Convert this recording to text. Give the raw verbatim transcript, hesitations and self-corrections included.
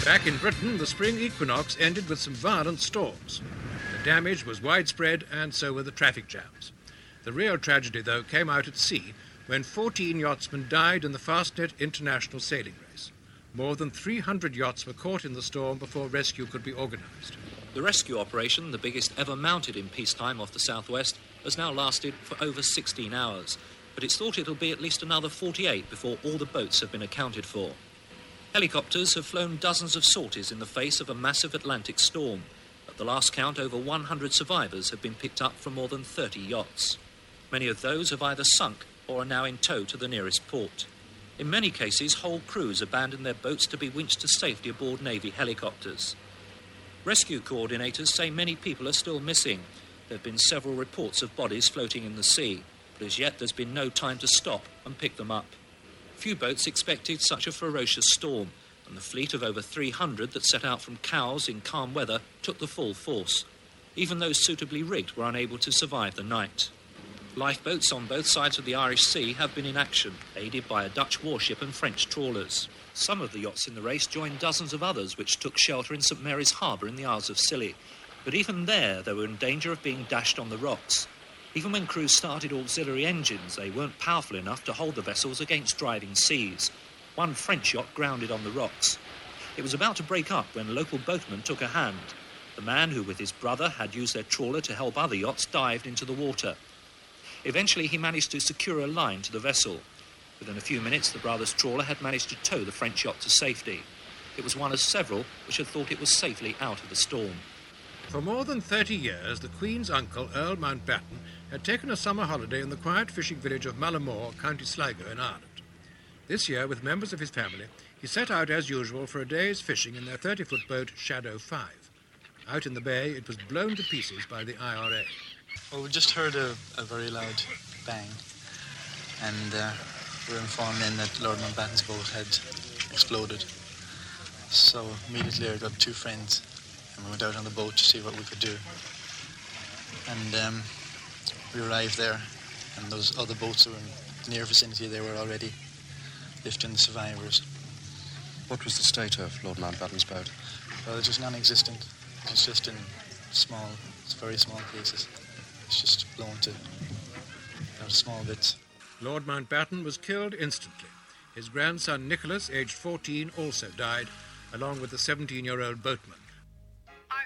Back in Britain, the spring equinox ended with some violent storms. The damage was widespread, and so were the traffic jams. The real tragedy, though, came out at sea when fourteen yachtsmen died in the Fastnet International Sailing Race. More than three hundred yachts were caught in the storm before rescue could be organised. The rescue operation, the biggest ever mounted in peacetime off the southwest, has now lasted for over sixteen hours, but it's thought it'll be at least another forty-eight before all the boats have been accounted for. Helicopters have flown dozens of sorties in the face of a massive Atlantic storm. At the last count, over one hundred survivors have been picked up from more than thirty yachts. Many of those have either sunk or are now in tow to the nearest port. In many cases, whole crews abandon their boats to be winched to safety aboard Navy helicopters. Rescue coordinators say many people are still missing. There have been several reports of bodies floating in the sea, but as yet there's been no time to stop and pick them up. Few boats expected such a ferocious storm, and the fleet of over three hundred that set out from Cowes in calm weather took the full force. Even those suitably rigged were unable to survive the night. Lifeboats on both sides of the Irish Sea have been in action, aided by a Dutch warship and French trawlers. Some of the yachts in the race joined dozens of others which took shelter in St Mary's Harbour in the Isles of Scilly. But even there, they were in danger of being dashed on the rocks. Even when crews started auxiliary engines, they weren't powerful enough to hold the vessels against driving seas. One French yacht grounded on the rocks. It was about to break up when local boatmen took a hand. The man who, with his brother, had used their trawler to help other yachts, dived into the water. Eventually, he managed to secure a line to the vessel. Within a few minutes, the brothers' trawler had managed to tow the French yacht to safety. It was one of several which had thought it was safely out of the storm. For more than thirty years, the Queen's uncle, Earl Mountbatten, had taken a summer holiday in the quiet fishing village of Mallamore, County Sligo in Ireland. This year, with members of his family, he set out as usual for a day's fishing in their thirty-foot boat Shadow five. Out in the bay, it was blown to pieces by the I R A. Well, we just heard a, a very loud bang, and uh, we were informed then that Lord Mountbatten's boat had exploded. So immediately I got two friends, and we went out on the boat to see what we could do. And um, we arrived there, and those other boats that were in the near vicinity, they were already lifting the survivors. What was the state of Lord Mountbatten's boat? Well, it's just non-existent. It's just in small, it's very small pieces. It's just blown to you know, small bits. Lord Mountbatten was killed instantly. His grandson Nicholas, aged fourteen, also died, along with the seventeen-year-old boatman.